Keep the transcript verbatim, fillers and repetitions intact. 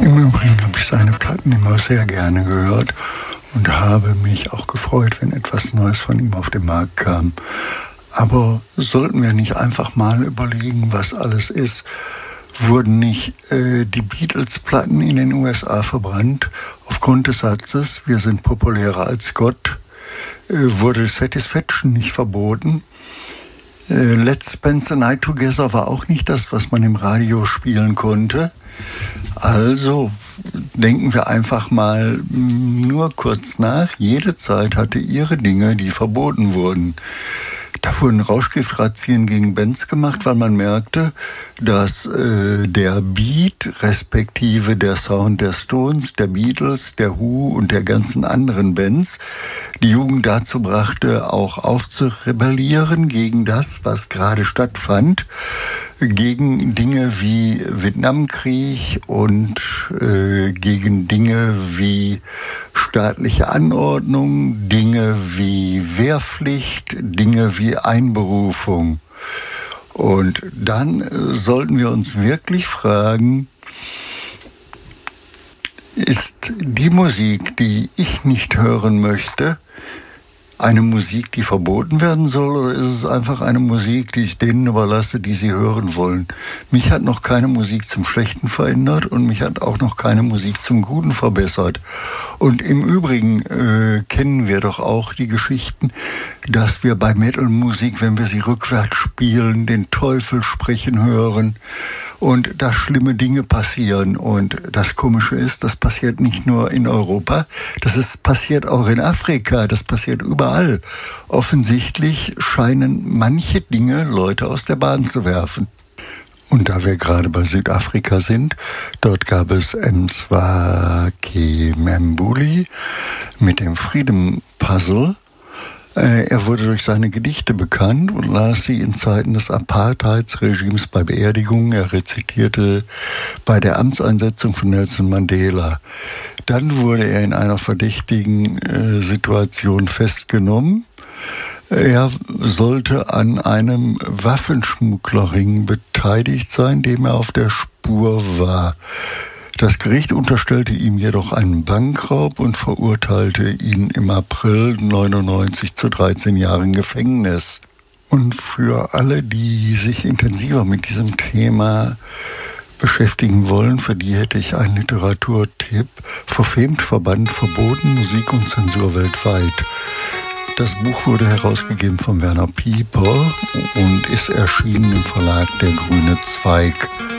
Im Übrigen habe ich seine Platten immer sehr gerne gehört und habe mich auch gefreut, wenn etwas Neues von ihm auf den Markt kam. Aber sollten wir nicht einfach mal überlegen, was alles ist? Wurden nicht äh, die Beatles-Platten in den U S A verbrannt aufgrund des Satzes, wir sind populärer als Gott? Äh, wurde Satisfaction nicht verboten? Äh, Let's Spend the Night Together war auch nicht das, was man im Radio spielen konnte. Also denken wir einfach mal nur kurz nach. Jede Zeit hatte ihre Dinge, die verboten wurden. Da wurden Rauschgiftrazzien gegen Bands gemacht, weil man merkte, dass äh, der Beat respektive der Sound der Stones, der Beatles, der Who und der ganzen anderen Bands die Jugend dazu brachte, auch aufzurebellieren gegen das, was gerade stattfand, gegen Dinge wie Vietnamkrieg und äh, gegen Dinge wie staatliche Anordnung, Dinge wie Wehrpflicht, Dinge wie Einberufung. Und dann sollten wir uns wirklich fragen, ist die Musik, die ich nicht hören möchte, eine Musik, die verboten werden soll, oder ist es einfach eine Musik, die ich denen überlasse, die sie hören wollen? Mich hat noch keine Musik zum Schlechten verändert und mich hat auch noch keine Musik zum Guten verbessert. Und im Übrigen äh, kennen wir doch auch die Geschichten, dass wir bei Metal-Musik, wenn wir sie rückwärts spielen, den Teufel sprechen hören und dass schlimme Dinge passieren. Und das Komische ist, das passiert nicht nur in Europa, das ist passiert auch in Afrika, das passiert überall. Offensichtlich scheinen manche Dinge Leute aus der Bahn zu werfen. Und da wir gerade bei Südafrika sind, dort gab es Mzwaki Mbuli mit dem Freedom Puzzle. Er wurde durch seine Gedichte bekannt und las sie in Zeiten des Apartheidsregimes bei Beerdigungen. Er rezitierte bei der Amtseinsetzung von Nelson Mandela. Dann wurde er in einer verdächtigen äh, Situation festgenommen. Er sollte an einem Waffenschmugglerring beteiligt sein, dem er auf der Spur war. Das Gericht unterstellte ihm jedoch einen Bankraub und verurteilte ihn im April neunundneunzig zu dreizehn Jahren Gefängnis. Und für alle, die sich intensiver mit diesem Thema beschäftigen wollen, für die hätte ich einen Literaturtipp: Verfemt, verbannt, verboten, Musik und Zensur weltweit. Das Buch wurde herausgegeben von Werner Pieper und ist erschienen im Verlag Der Grüne Zweig.